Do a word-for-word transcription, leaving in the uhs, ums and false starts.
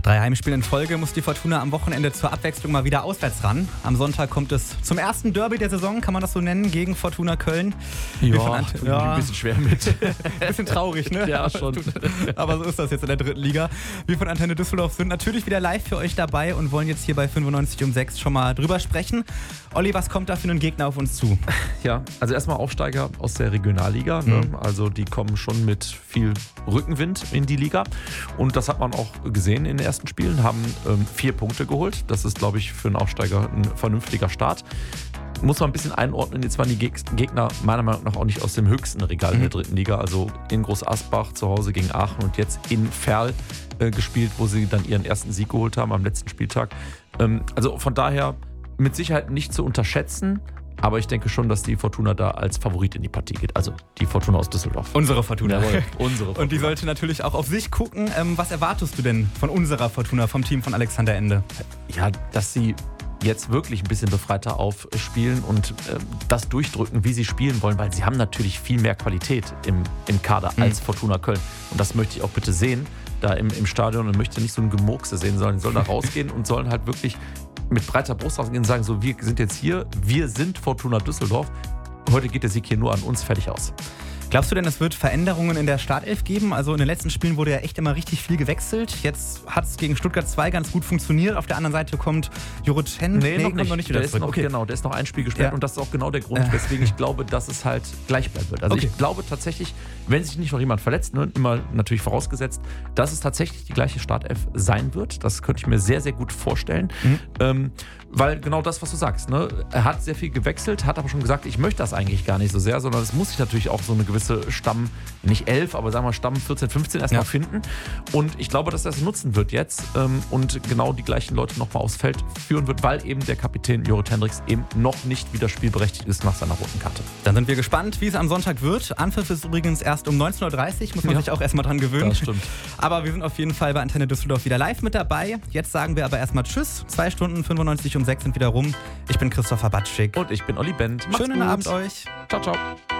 drei Heimspielen in Folge muss die Fortuna am Wochenende zur Abwechslung mal wieder auswärts ran. Am Sonntag kommt es zum ersten Derby der Saison, kann man das so nennen, gegen Fortuna Köln. Ja, Ant- ja. ein bisschen schwer mit. Bisschen traurig, ne? Ja, schon. Aber so ist das jetzt in der dritten Liga. Wir von Antenne Düsseldorf sind natürlich wieder live für euch dabei und wollen jetzt hier bei fünfundneunzig um sechs schon mal drüber sprechen. Olli, was kommt da für einen Gegner auf uns zu? Ja, also erstmal Aufsteiger aus der Regionalliga. Ne? Mhm. Also die kommen schon mit viel Rückenwind in die Liga. Und das hat man auch gesehen in den ersten Spielen. Haben ähm, vier Punkte geholt. Das ist, glaube ich, für einen Aufsteiger ein vernünftiger Start. Muss man ein bisschen einordnen. Jetzt waren die Gegner meiner Meinung nach auch nicht aus dem höchsten Regal mhm. der dritten Liga. Also in Groß Asbach zu Hause gegen Aachen und jetzt in Verl äh, gespielt, wo sie dann ihren ersten Sieg geholt haben am letzten Spieltag. Ähm, also von daher mit Sicherheit nicht zu unterschätzen. Aber ich denke schon, dass die Fortuna da als Favorit in die Partie geht. Also die Fortuna aus Düsseldorf. Unsere Fortuna. Jawohl, unsere Fortuna. Und die sollte natürlich auch auf sich gucken. Ähm, was erwartest du denn von unserer Fortuna, vom Team von Alexander Ende? Ja, dass sie jetzt wirklich ein bisschen befreiter aufspielen und äh, das durchdrücken, wie sie spielen wollen, weil sie haben natürlich viel mehr Qualität im, im Kader mhm. als Fortuna Köln. Und das möchte ich auch bitte sehen, da im, im Stadion, und möchte nicht so ein Gemurkse sehen, sondern die sollen da rausgehen und sollen halt wirklich mit breiter Brust rausgehen und sagen, so, wir sind jetzt hier, wir sind Fortuna Düsseldorf, heute geht der Sieg hier nur an uns, fertig aus. Glaubst du denn, es wird Veränderungen in der Startelf geben? Also in den letzten Spielen wurde ja echt immer richtig viel gewechselt. Jetzt hat es gegen Stuttgart zwei ganz gut funktioniert. Auf der anderen Seite kommt Jurut Hen. Nee, noch nicht. noch nicht wieder der ist noch, okay. Genau, der ist noch ein Spiel gesperrt ja. und das ist auch genau der Grund, äh. weswegen ich glaube, dass es halt gleich bleiben wird. Also okay. ich glaube tatsächlich, wenn sich nicht noch jemand verletzt, ne, immer natürlich vorausgesetzt, dass es tatsächlich die gleiche Startelf sein wird. Das könnte ich mir sehr, sehr gut vorstellen. Mhm. Ähm, weil genau das, was du sagst, ne? Er hat sehr viel gewechselt, hat aber schon gesagt, ich möchte das eigentlich gar nicht so sehr, sondern es muss sich natürlich auch so eine gewisse Stamm, nicht elf, aber sagen wir Stamm vierzehn, fünfzehn erstmal ja. finden. Und ich glaube, dass er es nutzen wird jetzt ähm, und genau die gleichen Leute nochmal aufs Feld führen wird, weil eben der Kapitän Jurut Hendricks eben noch nicht wieder spielberechtigt ist nach seiner roten Karte. Dann sind wir gespannt, wie es am Sonntag wird. Anpfiff ist übrigens erst um neunzehn Uhr dreißig, muss man ja. sich auch erstmal dran gewöhnen. Das stimmt. Aber wir sind auf jeden Fall bei Antenne Düsseldorf wieder live mit dabei. Jetzt sagen wir aber erstmal Tschüss. Zwei Stunden fünfundneunzig um sechs sind wieder rum. Ich bin Christopher Batschik. Und ich bin Olli Bent. Macht's Schönen gut. Abend euch. Ciao, ciao.